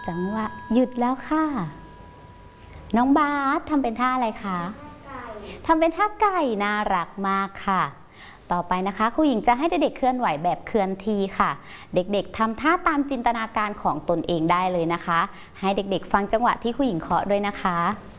จังหวะหยุดแล้วค่ะน้องบาสทำเป็นท่าอะไรคะทำเป็นท่าไก่น่ารักมากค่ะต่อไปนะคะครูหญิงจะให้เด็กๆเคลื่อนไหวแบบเคลื่อนที่ค่ะเด็กๆทำท่าตามจินตนาการของตนเองได้เลยนะคะให้เด็กๆฟังจังหวะที่ครูหญิงเคาะด้วยนะคะ